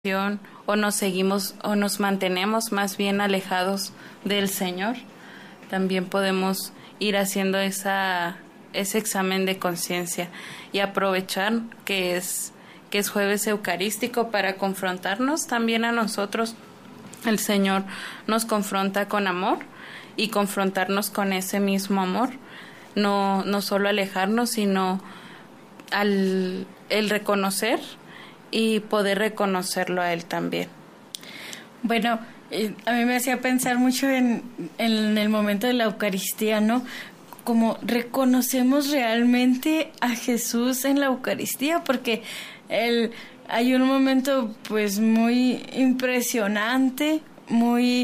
o nos seguimos o nos mantenemos más bien alejados del Señor. También podemos ir haciendo ese examen de conciencia y aprovechar que es jueves eucarístico para confrontarnos también a nosotros. El Señor nos confronta con amor y confrontarnos con ese mismo amor, no solo alejarnos, sino el reconocer y poder reconocerlo a Él también. Bueno, a mí me hacía pensar mucho en el momento de la Eucaristía, ¿no? Como reconocemos realmente a Jesús en la Eucaristía, porque hay un momento pues muy impresionante, muy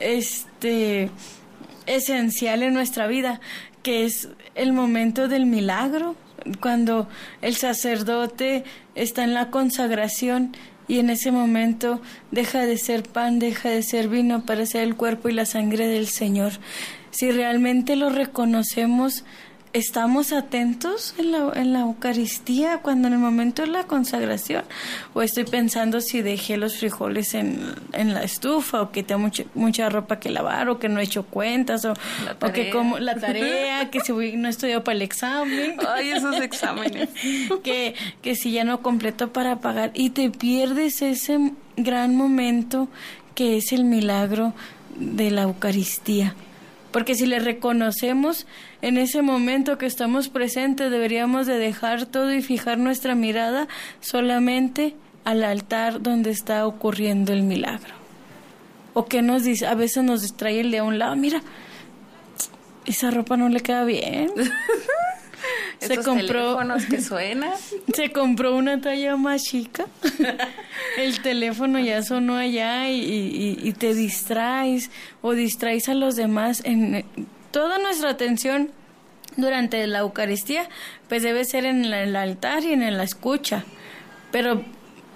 esencial en nuestra vida, que es el momento del milagro, cuando el sacerdote está en la consagración y en ese momento deja de ser pan, deja de ser vino para ser el cuerpo y la sangre del Señor. Si realmente lo reconocemos, ¿estamos atentos en la Eucaristía cuando en el momento de la consagración? ¿O estoy pensando si dejé los frijoles en la estufa, o que tengo mucha ropa que lavar, o que no he hecho cuentas, o que como la tarea, que si no he estudiado para el examen? Ay, esos exámenes. que si ya no completo para pagar, y te pierdes ese gran momento que es el milagro de la Eucaristía. Porque si le reconocemos en ese momento que estamos presentes, deberíamos de dejar todo y fijar nuestra mirada solamente al altar donde está ocurriendo el milagro. O que nos dice, a veces nos distrae el de a un lado, mira, esa ropa no le queda bien. Esos teléfonos que suenan. Se compró una talla más chica. El teléfono ya sonó allá y te distraes o distraes a los demás. En toda nuestra atención durante la Eucaristía pues debe ser en el altar y en la escucha. Pero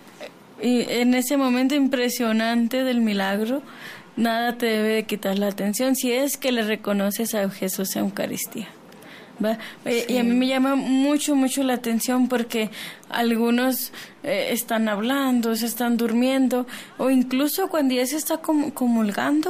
en ese momento impresionante del milagro, nada te debe de quitar la atención si es que le reconoces a Jesús en Eucaristía. ¿Va? Sí. Y a mí me llama mucho la atención porque algunos están hablando, se están durmiendo, o incluso cuando ya se está comulgando,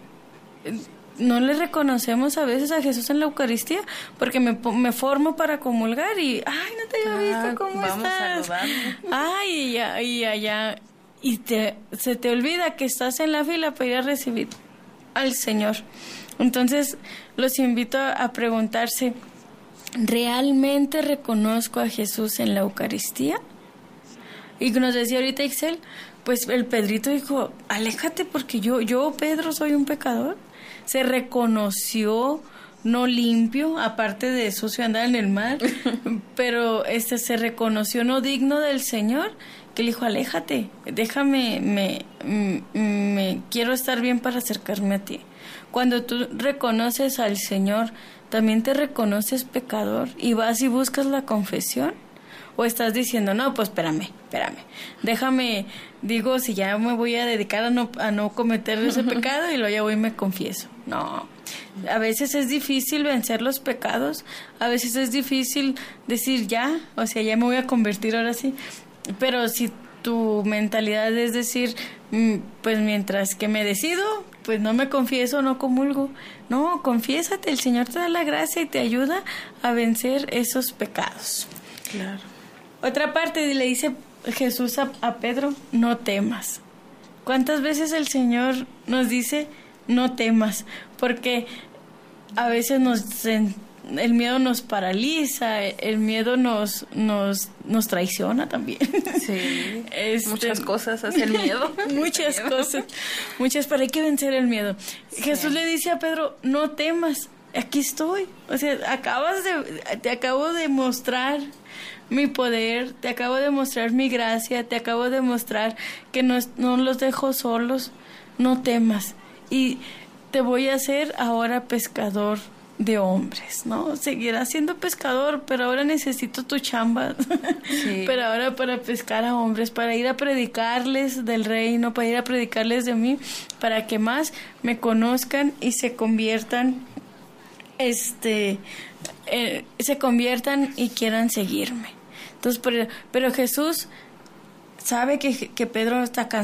no le reconocemos a veces a Jesús en la Eucaristía, porque me formo para comulgar y ay, no te había visto, ¿cómo estás? Ay, y allá y se te olvida que estás en la fila para ir a recibir al Señor. Entonces los invito a preguntarse, ¿realmente reconozco a Jesús en la Eucaristía? Y nos decía ahorita Ixel, pues el Pedrito dijo, aléjate porque yo Pedro soy un pecador. Se reconoció no limpio, aparte de sucio andar en el mar, pero se reconoció no digno del Señor, que le dijo, aléjate, déjame, me quiero estar bien para acercarme a ti. Cuando tú reconoces al Señor, ¿también te reconoces pecador y vas y buscas la confesión? ¿O estás diciendo, no, pues espérame, déjame, digo, si ya me voy a dedicar a no cometer ese pecado y luego ya voy y me confieso? No, a veces es difícil vencer los pecados, a veces es difícil decir ya, o sea, ya me voy a convertir ahora sí, pero si tu mentalidad es decir, pues mientras que me decido, pues no me confieso, no comulgo. No, confiésate, el Señor te da la gracia y te ayuda a vencer esos pecados. Claro. Otra parte le dice Jesús a Pedro, no temas. ¿Cuántas veces el Señor nos dice, no temas? Porque a veces el miedo nos paraliza, el miedo nos traiciona también. Sí, muchas cosas hace el miedo. Muchas cosas, pero hay que vencer el miedo. Sí. Jesús le dice a Pedro, no temas, aquí estoy. O sea, te acabo de mostrar mi poder, te acabo de mostrar mi gracia, te acabo de mostrar que no los dejo solos, no temas. Y te voy a hacer ahora pescador de hombres, ¿no? Seguirás siendo pescador, pero ahora necesito tu chamba. Sí. Pero ahora para pescar a hombres, para ir a predicarles del reino, para ir a predicarles de mí, para que más me conozcan y se conviertan y quieran seguirme. Entonces, pero Jesús sabe que Pedro está cansado.